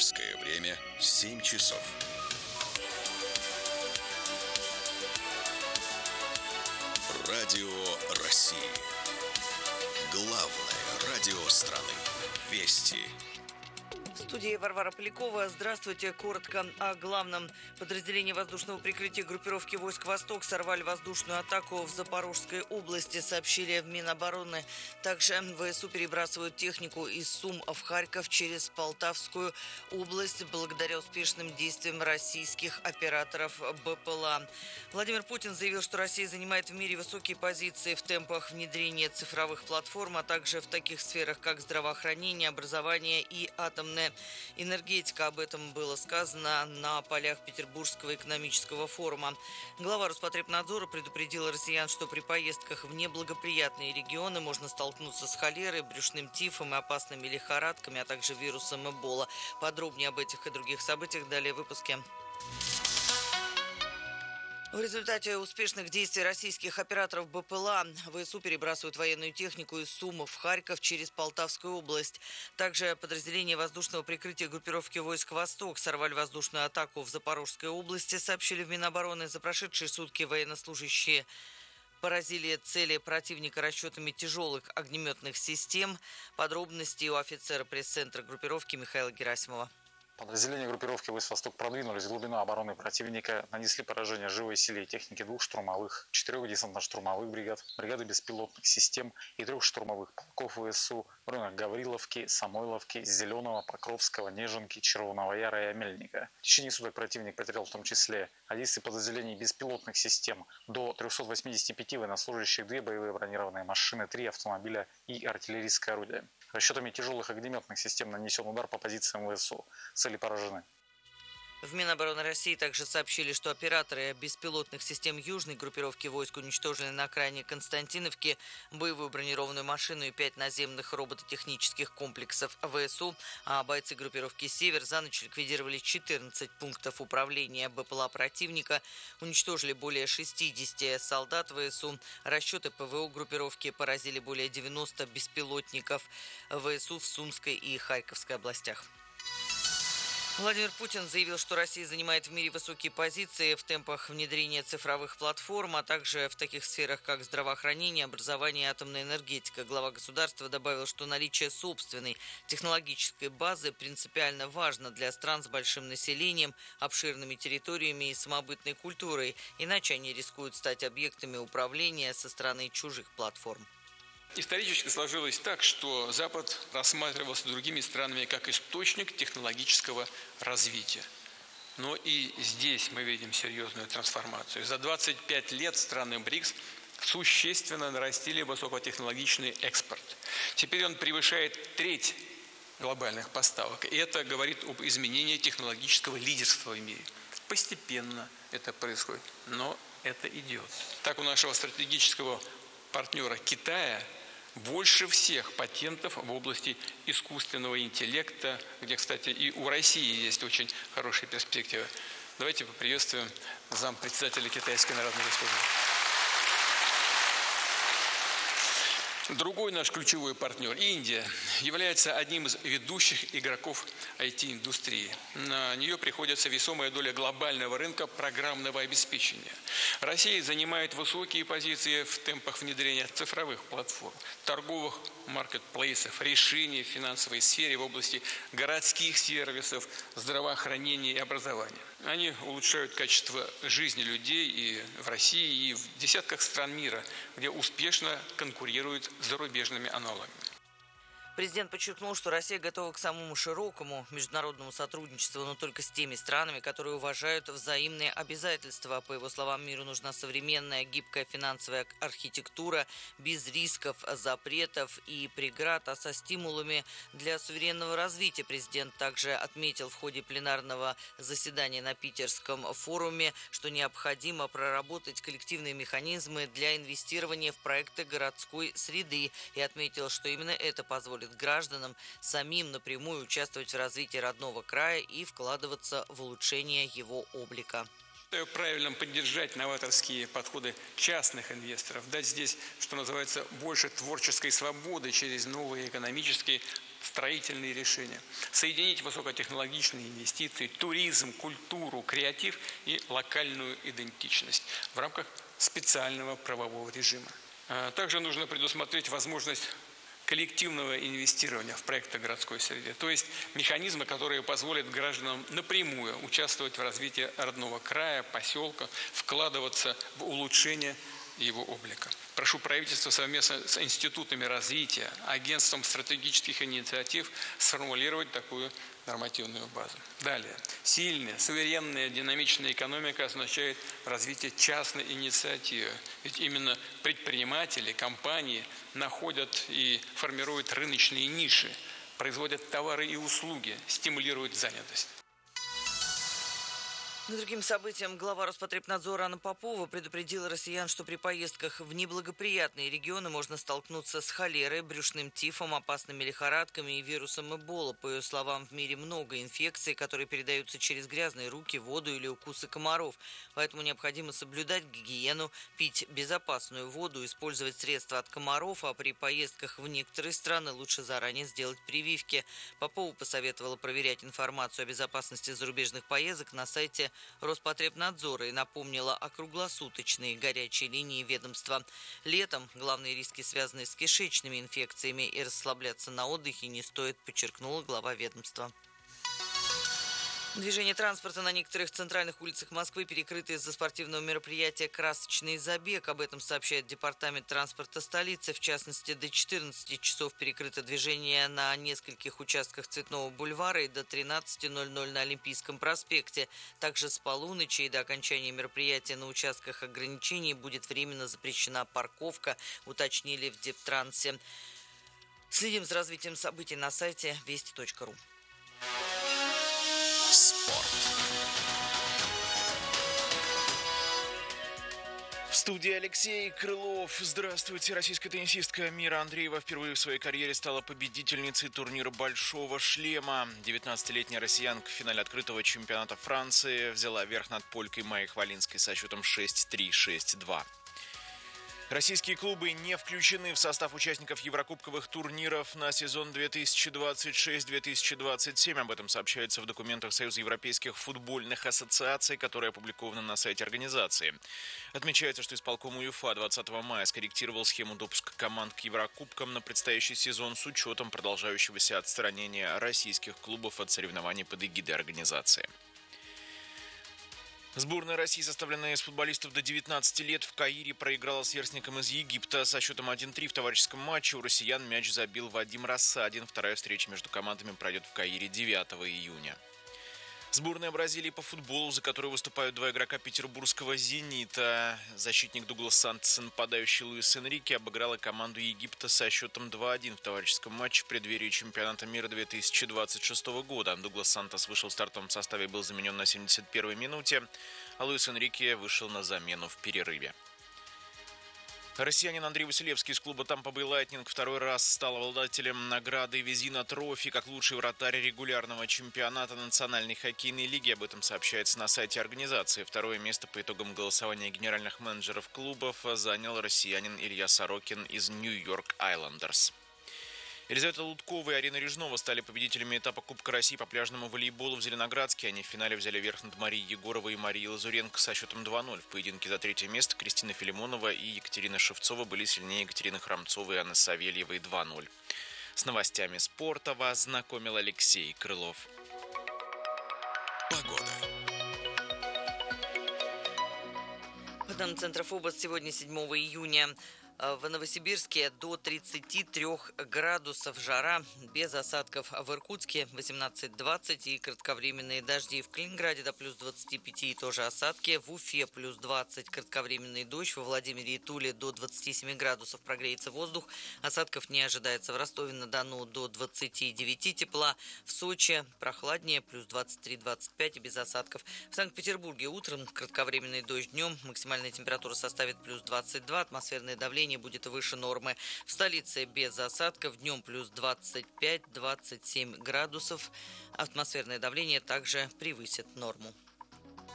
Московское время 7 часов. Радио России. Главное радио страны. Вести. В студии Варвара Полякова. Здравствуйте. Коротко о главном. Подразделения воздушного прикрытия группировки войск «Восток» сорвали воздушную атаку в Запорожской области, сообщили в Минобороны. Также ВСУ перебрасывают технику из Сум в Харьков через Полтавскую область благодаря успешным действиям российских операторов БПЛА. Владимир Путин заявил, что Россия занимает в мире высокие позиции в темпах внедрения цифровых платформ, а также в таких сферах, как здравоохранение, образование и атомная энергетика. Об этом было сказано на полях Петербургского экономического форума. Глава Роспотребнадзора предупредила россиян, что при поездках в неблагоприятные регионы можно столкнуться с холерой, брюшным тифом и опасными лихорадками, а также вирусом Эбола. Подробнее об этих и других событиях далее в выпуске. В результате успешных действий российских операторов БПЛА ВСУ перебрасывают военную технику из Сум в Харьков через Полтавскую область. Также подразделения воздушного прикрытия группировки войск «Восток» сорвали воздушную атаку в Запорожской области, сообщили в Минобороны. За прошедшие сутки военнослужащие поразили цели противника расчетами тяжелых огнеметных систем. Подробности у офицера пресс-центра группировки Михаила Герасимова. Подразделения группировки войск «Восток» продвинулись в глубину обороны противника, нанесли поражение живой силе и технике 2 штурмовых, 4 десантно-штурмовых бригад, бригады беспилотных систем и 3 штурмовых полков ВСУ в районах Гавриловки, Самойловки, Зеленого, Покровского, Нежинки, Червоного Яра и Амельника. В течение суток противник потерял в том числе от действий подразделений беспилотных систем до 385 военнослужащих, 2 боевые бронированные машины, 3 автомобиля и артиллерийское орудие. Расчетами тяжелых огнеметных систем нанесен удар по позициям ВСУ. Цели поражены. В Минобороны России также сообщили, что операторы беспилотных систем южной группировки войск уничтожили на окраине Константиновки боевую бронированную машину и 5 наземных робототехнических комплексов ВСУ, а бойцы группировки «Север» за ночь ликвидировали 14 пунктов управления БПЛА противника, уничтожили более 60 солдат ВСУ. Расчеты ПВО группировки поразили более 90 беспилотников ВСУ в Сумской и Харьковской областях. Владимир Путин заявил, что Россия занимает в мире высокие позиции в темпах внедрения цифровых платформ, а также в таких сферах, как здравоохранение, образование и атомная энергетика. Глава государства добавил, что наличие собственной технологической базы принципиально важно для стран с большим населением, обширными территориями и самобытной культурой, иначе они рискуют стать объектами управления со стороны чужих платформ. Исторически сложилось так, что Запад рассматривался другими странами как источник технологического развития. Но и здесь мы видим серьезную трансформацию. За 25 лет страны БРИКС существенно нарастили высокотехнологичный экспорт. Теперь он превышает треть глобальных поставок. И это говорит об изменении технологического лидерства в мире. Постепенно это происходит, но это идет. Так, у нашего стратегического партнера Китая больше всех патентов в области искусственного интеллекта, где, кстати, и у России есть очень хорошие перспективы. Давайте поприветствуем зампредседателя Китайской Народной Республики. Другой наш ключевой партнер, Индия, является одним из ведущих игроков IT-индустрии. На нее приходится весомая доля глобального рынка программного обеспечения. Россия занимает высокие позиции в темпах внедрения цифровых платформ, торговых маркетплейсов, решений в финансовой сфере в области городских сервисов, здравоохранения и образования. Они улучшают качество жизни людей и в России, и в десятках стран мира, где успешно конкурируют с зарубежными аналогами. Президент подчеркнул, что Россия готова к самому широкому международному сотрудничеству, но только с теми странами, которые уважают взаимные обязательства. По его словам, миру нужна современная гибкая финансовая архитектура без рисков, запретов и преград, а со стимулами для суверенного развития. Президент также отметил в ходе пленарного заседания на Питерском форуме, что необходимо проработать коллективные механизмы для инвестирования в проекты городской среды, и отметил, что именно это позволит гражданам самим напрямую участвовать в развитии родного края и вкладываться в улучшение его облика. Считаю правильным поддержать новаторские подходы частных инвесторов, дать здесь, что называется, больше творческой свободы через новые экономические, строительные решения, соединить высокотехнологичные инвестиции, туризм, культуру, креатив и локальную идентичность в рамках специального правового режима. Также нужно предусмотреть возможность коллективного инвестирования в проекты городской среды, то есть механизмы, которые позволят гражданам напрямую участвовать в развитии родного края, поселка, вкладываться в улучшение его облика. Прошу правительство совместно с институтами развития, агентством стратегических инициатив сформулировать такую нормативную базу. Далее. Сильная, суверенная, динамичная экономика означает развитие частной инициативы. Ведь именно предприниматели, компании находят и формируют рыночные ниши, производят товары и услуги, стимулируют занятость. К другим событиям глава Роспотребнадзора Анна Попова предупредила россиян, что при поездках в неблагоприятные регионы можно столкнуться с холерой, брюшным тифом, опасными лихорадками и вирусом Эбола. По ее словам, в мире много инфекций, которые передаются через грязные руки, воду или укусы комаров. Поэтому необходимо соблюдать гигиену, пить безопасную воду, использовать средства от комаров, а при поездках в некоторые страны лучше заранее сделать прививки. Попова посоветовала проверять информацию о безопасности зарубежных поездок на сайте Роспотребнадзора и напомнила о круглосуточной горячей линии ведомства. Летом главные риски связаны с кишечными инфекциями, и расслабляться на отдыхе не стоит, подчеркнула глава ведомства. Движение транспорта на некоторых центральных улицах Москвы перекрыто из-за спортивного мероприятия «Красочный забег». Об этом сообщает Департамент транспорта столицы. В частности, до 14 часов перекрыто движение на нескольких участках Цветного бульвара и до 13:00 на Олимпийском проспекте. Также с полуночи и до окончания мероприятия на участках ограничений будет временно запрещена парковка, уточнили в Дептрансе. Следим за развитием событий на сайте вести.ру. Спорт. В студии Алексей Крылов. Здравствуйте. Российская теннисистка Мира Андреева впервые в своей карьере стала победительницей турнира «Большого шлема». 19-летняя россиянка в финале открытого чемпионата Франции взяла верх над полькой Майей Хвалинской со счетом 6-3, 6-2. Российские клубы не включены в состав участников еврокубковых турниров на сезон 2026-2027. Об этом сообщается в документах Союза европейских футбольных ассоциаций, которые опубликованы на сайте организации. Отмечается, что исполком УЕФА 20 мая скорректировал схему допуска команд к еврокубкам на предстоящий сезон с учетом продолжающегося отстранения российских клубов от соревнований под эгидой организации. Сборная России, составленная из футболистов до 19 лет, в Каире проиграла сверстникам из Египта со счетом 1-3 в товарищеском матче. У россиян мяч забил Вадим Рассадин. Вторая встреча между командами пройдет в Каире 9 июня. Сборная Бразилии по футболу, за которую выступают два игрока петербургского «Зенита». Защитник Дуглас Сантос и нападающий Луис Энрике обыграла команду Египта со счетом 2-1 в товарищеском матче в преддверии чемпионата мира 2026 года. Дуглас Сантос вышел в стартовом составе и был заменен на 71-й минуте, а Луис Энрике вышел на замену в перерыве. Россиянин Андрей Василевский из клуба Тампа Бэй Лайтнинг второй раз стал обладателем награды Визина Трофи как лучший вратарь регулярного чемпионата Национальной хоккейной лиги. Об этом сообщается на сайте организации. Второе место по итогам голосования генеральных менеджеров клубов занял россиянин Илья Сорокин из Нью-Йорк Айлендерс. Елизавета Луткова и Арина Режнова стали победителями этапа Кубка России по пляжному волейболу в Зеленоградске. Они в финале взяли верх над Марией Егоровой и Марией Лазуренко со счетом 2-0. В поединке за третье место Кристина Филимонова и Екатерина Шевцова были сильнее Екатерины Храмцовой и Анны Савельевой 2-0. С новостями спорта вас знакомил Алексей Крылов. Погода. По данным Центра ФОБОС, сегодня 7 июня. В Новосибирске до 33 градусов жара, без осадков. В Иркутске 18-20 и кратковременные дожди. В Калининграде до плюс 25 и тоже осадки. В Уфе плюс 20, кратковременный дождь. Во Владимире и Туле до 27 градусов прогреется воздух. Осадков не ожидается. В Ростове-на-Дону до 29 тепла. В Сочи прохладнее, плюс 23-25 и без осадков. В Санкт-Петербурге утром кратковременный дождь, днем максимальная температура составит плюс 22, атмосферное давление будет выше нормы. В столице без осадков, днем плюс 25-27 градусов. Атмосферное давление также превысит норму.